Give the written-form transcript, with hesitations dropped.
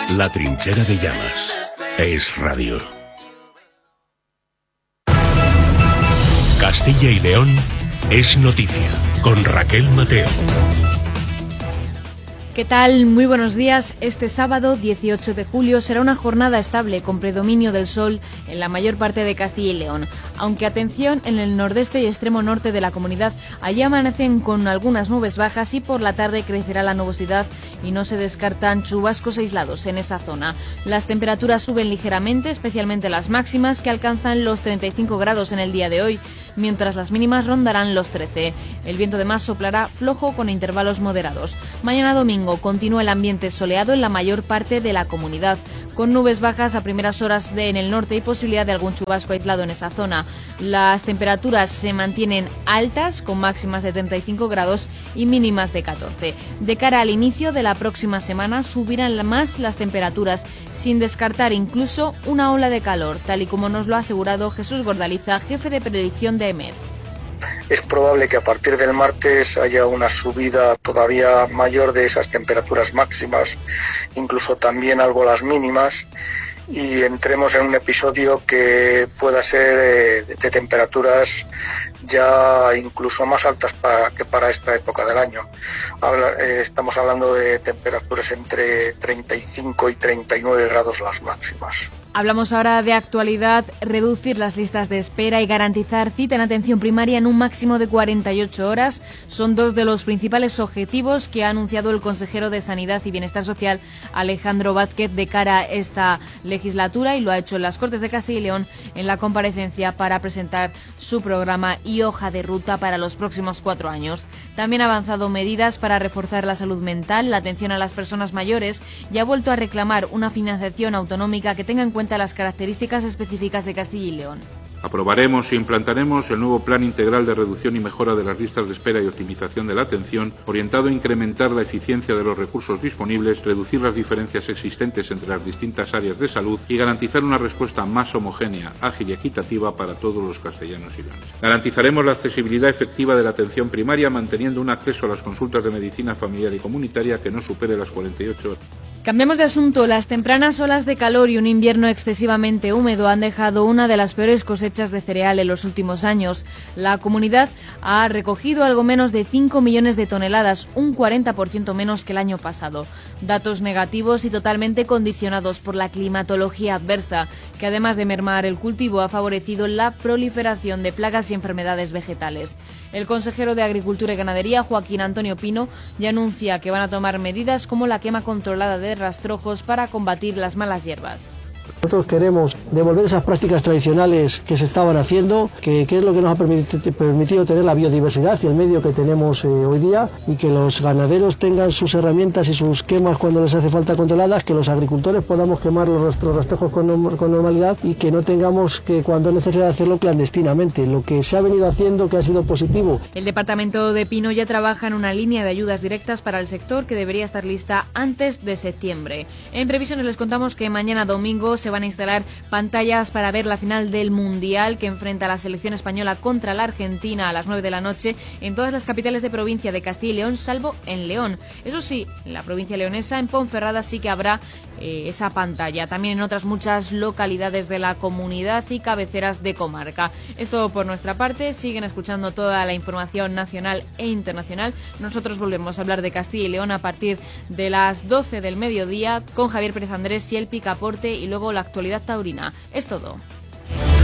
La trinchera de llamas. Es radio. Castilla y León es noticia, con Raquel Mateo. ¿Qué tal? Muy buenos días. Este sábado, 18 de julio, será una jornada estable con predominio del sol en la mayor parte de Castilla y León. Aunque atención, en el nordeste y extremo norte de la comunidad, allí amanecen con algunas nubes bajas y por la tarde crecerá la nubosidad y no se descartan chubascos aislados en esa zona. Las temperaturas suben ligeramente, especialmente las máximas, que alcanzan los 35 grados en el día de hoy, mientras las mínimas rondarán los 13. El viento de mar soplará flojo con intervalos moderados. Mañana domingo continúa el ambiente soleado en la mayor parte de la comunidad, con nubes bajas a primeras horas en el norte y posibilidad de algún chubasco aislado en esa zona. Las temperaturas se mantienen altas, con máximas de 35 grados y mínimas de 14. De cara al inicio de la próxima semana subirán más las temperaturas, sin descartar incluso una ola de calor, tal y como nos lo ha asegurado Jesús Gordaliza, jefe de predicción de EMED. Es probable que a partir del martes haya una subida todavía mayor de esas temperaturas máximas, incluso también algo las mínimas, y entremos en un episodio que pueda ser de temperaturas ya incluso más altas que para esta época del año. Estamos hablando de temperaturas entre 35 y 39 grados las máximas. Hablamos ahora de actualidad, reducir las listas de espera y garantizar cita en atención primaria en un máximo de 48 horas son dos de los principales objetivos que ha anunciado el consejero de Sanidad y Bienestar Social, Alejandro Vázquez, de cara a esta legislatura, y lo ha hecho en las Cortes de Castilla y León en la comparecencia para presentar su programa y hoja de ruta para los próximos 4 años. También ha avanzado medidas para reforzar la salud mental, la atención a las personas mayores, y ha vuelto a reclamar una financiación autonómica que tenga en cuenta las características específicas de Castilla y León. Aprobaremos e implantaremos el nuevo Plan Integral de Reducción y Mejora de las Listas de Espera y Optimización de la Atención, orientado a incrementar la eficiencia de los recursos disponibles, reducir las diferencias existentes entre las distintas áreas de salud y garantizar una respuesta más homogénea, ágil y equitativa para todos los castellanos y leoneses. Garantizaremos la accesibilidad efectiva de la atención primaria, manteniendo un acceso a las consultas de medicina familiar y comunitaria que no supere las 48 horas. Cambiamos de asunto. Las tempranas olas de calor y un invierno excesivamente húmedo han dejado una de las peores cosechas de cereal en los últimos años. La comunidad ha recogido algo menos de 5 millones de toneladas, un 40% menos que el año pasado. Datos negativos y totalmente condicionados por la climatología adversa, que además de mermar el cultivo ha favorecido la proliferación de plagas y enfermedades vegetales. El consejero de Agricultura y Ganadería, Joaquín Antonio Pino, ya anuncia que van a tomar medidas como la quema controlada de rastrojos para combatir las malas hierbas. Nosotros queremos devolver esas prácticas tradicionales que se estaban haciendo, que es lo que nos ha permitido tener la biodiversidad y el medio que tenemos hoy día, y que los ganaderos tengan sus herramientas y sus quemas cuando les hace falta controladas, que los agricultores podamos quemar nuestros rastrojos con normalidad y que no tengamos que, cuando es necesario, hacerlo clandestinamente, lo que se ha venido haciendo, que ha sido positivo. El departamento de Pino ya trabaja en una línea de ayudas directas para el sector que debería estar lista antes de septiembre. En previsiones les contamos que mañana domingo se van a instalar pantallas para ver la final del Mundial, que enfrenta a la selección española contra la Argentina a las 9 de la noche en todas las capitales de provincia de Castilla y León, salvo en León. Eso sí, en la provincia leonesa, en Ponferrada, sí que habrá esa pantalla. También en otras muchas localidades de la comunidad y cabeceras de comarca. Esto por nuestra parte. Siguen escuchando toda la información nacional e internacional. Nosotros volvemos a hablar de Castilla y León a partir de las 12 del mediodía con Javier Pérez Andrés y el Picaporte, y luego la actualidad taurina. Es todo.